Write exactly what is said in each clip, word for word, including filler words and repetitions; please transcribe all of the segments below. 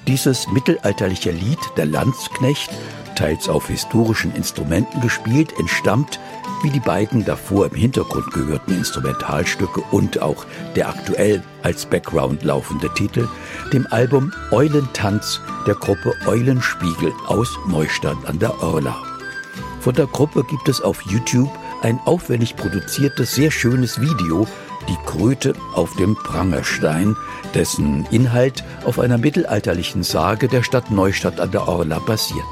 Dieses mittelalterliche Lied, der Landsknecht, teils auf historischen Instrumenten gespielt, entstammt, wie die beiden davor im Hintergrund gehörten Instrumentalstücke und auch der aktuell als Background laufende Titel, dem Album Eulentanz der Gruppe Eulenspiegel aus Neustadt an der Orla. Von der Gruppe gibt es auf YouTube ein aufwendig produziertes, sehr schönes Video, Die Kröte auf dem Prangerstein, dessen Inhalt auf einer mittelalterlichen Sage der Stadt Neustadt an der Orla basiert.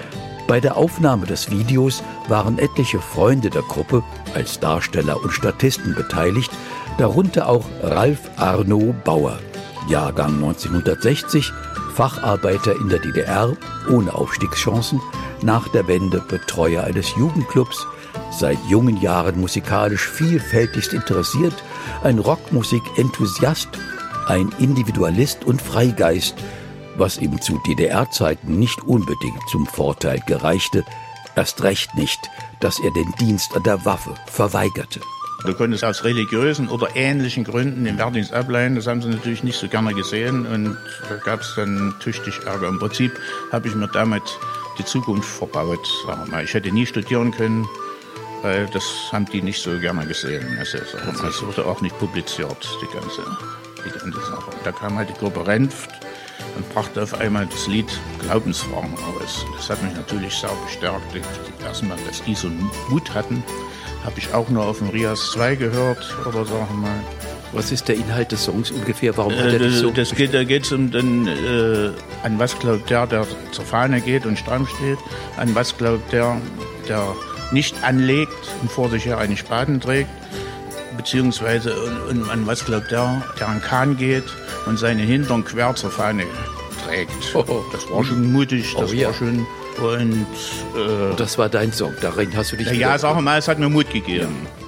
Bei der Aufnahme des Videos waren etliche Freunde der Gruppe als Darsteller und Statisten beteiligt, darunter auch Ralf Arno Bauer, Jahrgang neunzehnhundertsechzig, Facharbeiter in der D D R, ohne Aufstiegschancen, nach der Wende Betreuer eines Jugendclubs, seit jungen Jahren musikalisch vielfältigst interessiert, ein Rockmusik-Enthusiast, ein Individualist und Freigeist, was ihm zu D D R-Zeiten nicht unbedingt zum Vorteil gereichte, erst recht nicht, dass er den Dienst an der Waffe verweigerte. Du konntest aus religiösen oder ähnlichen Gründen den Wehrdienst ablehnen, das haben sie natürlich nicht so gerne gesehen und da gab es dann tüchtig Ärger. Im Prinzip habe ich mir damit die Zukunft verbaut. Sagen wir mal. Ich hätte nie studieren können, weil das haben die nicht so gerne gesehen. Also, das wurde auch nicht publiziert, die ganze, die ganze Sache. Und da kam halt die Gruppe Renft und brachte auf einmal das Lied Glaubensfragen aus. Das hat mich natürlich sehr bestärkt. Erstmal, dass die so Mut hatten, habe ich auch nur auf dem Rias zwei gehört, oder sagen wir mal. Was ist der Inhalt des Songs ungefähr? Warum hat äh, er dich so das geht, Da geht es um den, äh, an was glaubt der, der zur Fahne geht und stramm steht, an was glaubt der, der nicht anlegt und vor sich her einen Spaten trägt, beziehungsweise und, und an was glaubt der, der an Kahn geht und seine Hintern quer zur Fahne trägt. Oh, das war schon mutig, das oh, ja. war schon... Und, äh, das war dein Song, darin hast du dich... Ja, sagen wir mal, es hat mir Mut gegeben. Ja.